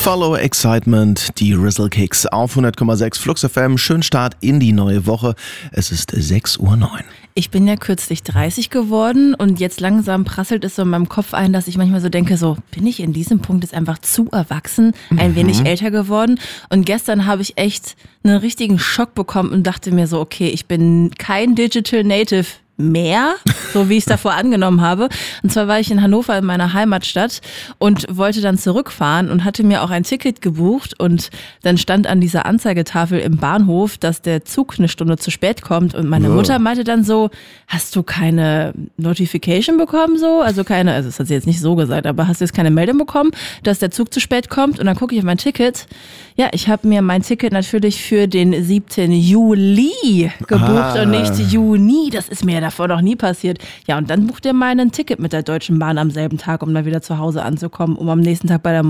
Follow Excitement, die Rizzle Kicks auf 100,6 Flux FM. Schönen Start in die neue Woche. Es ist 6:09 Uhr. Ich bin ja kürzlich 30 geworden und jetzt langsam prasselt es so in meinem Kopf ein, dass ich manchmal so denke, so bin ich in diesem Punkt jetzt einfach zu erwachsen, ein wenig älter geworden. Und gestern habe ich echt einen richtigen Schock bekommen und dachte mir so, okay, ich bin kein Digital Native mehr, so wie ich es davor angenommen habe. Und zwar war ich in Hannover in meiner Heimatstadt und wollte dann zurückfahren und hatte mir auch ein Ticket gebucht und dann stand an dieser Anzeigetafel im Bahnhof, dass der Zug eine Stunde zu spät kommt und meine Mutter meinte dann so, hast du keine Notification bekommen so? Also das hat sie jetzt nicht so gesagt, aber hast du jetzt keine Meldung bekommen, dass der Zug zu spät kommt? Und dann gucke ich auf mein Ticket. Ja, ich habe mir mein Ticket natürlich für den 7. Juli gebucht und nicht Juni. Das ist mir davor noch nie passiert. Ja, und dann bucht ihr mal ein Ticket mit der Deutschen Bahn am selben Tag, um dann wieder zu Hause anzukommen, um am nächsten Tag bei der